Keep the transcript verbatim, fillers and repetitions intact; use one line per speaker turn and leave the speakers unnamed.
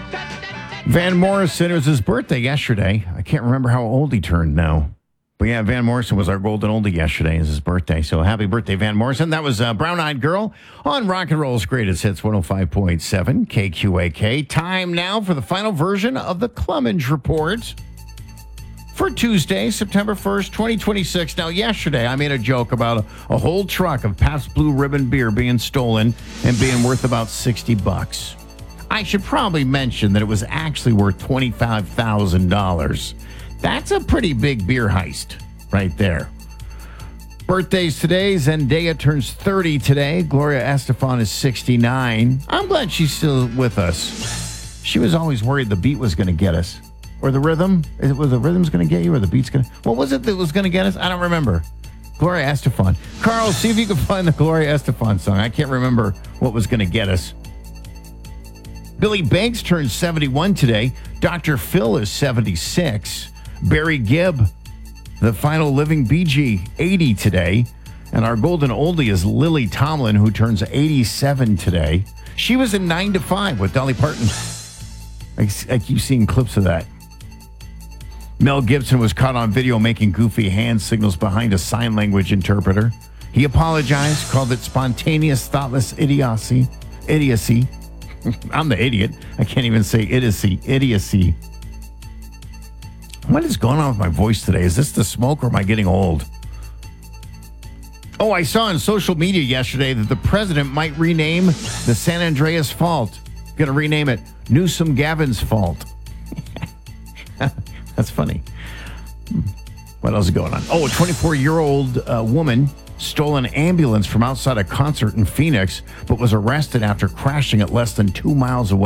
Van Morrison, it was his birthday yesterday. I can't remember how old he turned now. But yeah, Van Morrison was our golden oldie yesterday. It's his birthday. So happy birthday, Van Morrison. That was uh, Brown Eyed Girl on Rock and Roll's Greatest Hits one oh five point seven K Q A K. Time now for the final version of the Clemens Report for Tuesday, September first, twenty twenty-six. Now, yesterday I made a joke about a, a whole truck of Pabst Blue Ribbon beer being stolen and being worth about sixty bucks. I should probably mention that it was actually worth twenty-five thousand dollars. That's a pretty big beer heist right there. Birthdays today. Zendaya turns thirty today. Gloria Estefan is sixty-nine. I'm glad she's still with us. She was always worried the beat was going to get us. Or the rhythm. Is it, was the rhythm's going to get you or the beat's going to... What was it that was going to get us? I don't remember. Gloria Estefan. Carl, see if you can find the Gloria Estefan song. I can't remember what was going to get us. Billy Banks turns seventy-one today. Doctor Phil is seventy-six. Barry Gibb, the final living Bee Gee, eighty today. And our golden oldie is Lily Tomlin, who turns eighty-seven today. She was in nine to five with Dolly Parton. I, I keep seeing clips of that. Mel Gibson was caught on video making goofy hand signals behind a sign language interpreter. He apologized, called it spontaneous, thoughtless idiocy. Idiocy. I'm the idiot. I can't even say idiocy. Idiocy. What is going on with my voice today? Is this the smoke or am I getting old? Oh, I saw on social media yesterday that the president might rename the San Andreas Fault. Going to rename it Newsom Gavin's Fault. That's funny. What else is going on? Oh, a twenty-four-year-old uh, woman stole an ambulance from outside a concert in Phoenix, but was arrested after crashing at less than two miles away.